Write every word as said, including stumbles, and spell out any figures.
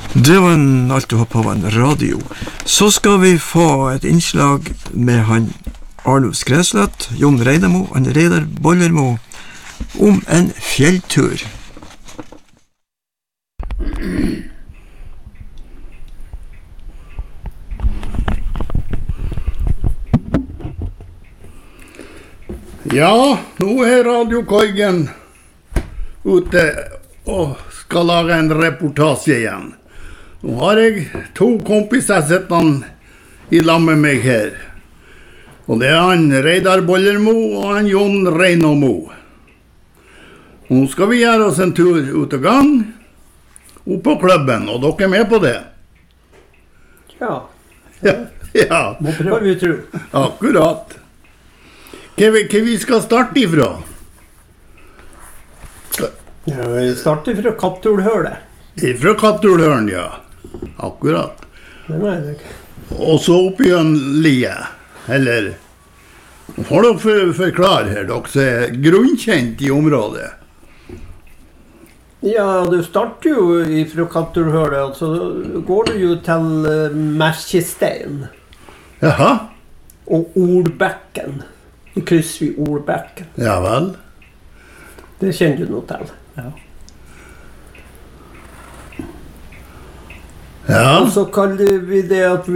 Det var en alt du har på en radio. Så skal vi få et innslag med han Arnulf Skreslet, Jon Reinemo og Reidar Bollermo om en fjelltur. Ja, nå er radiokoigen ute og skal lage en reportasje igjen. Nå har jeg to kompiser sittende i lag med meg her. Og det er han Reidar Bollermo og han Jon Reinemo. Nå skal vi gjøre oss en tur ut og gang, opp på klubben, og dere er med på det? Ja. Ja, ja. Må prøve vi tro. Akkurat. Hva vi, hva vi skal starte ifra? Ja, vi starter fra Kattulhølet. Ifra Kattulhølen, ja. Akkurat. Det var det ikke. Og så opp i en lie, eller får dere for, forklare her, dere som er grunnkjent i området. Ja, du starter jo fra Kattulhølet, og så går du jo til uh, Merkestein. Jaha? Og Olbekken. I kryss ved Olbekken. Ja vel. Det kjenner du noe til. Ja. Ja. Og så kaller vi det at vi